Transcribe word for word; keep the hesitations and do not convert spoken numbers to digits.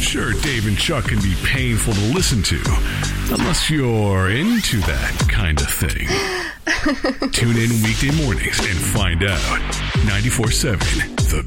sure Dave and Chuck can be painful to listen to, unless you're into that kind of thing. Tune in weekday mornings and find out. ninety-four seven The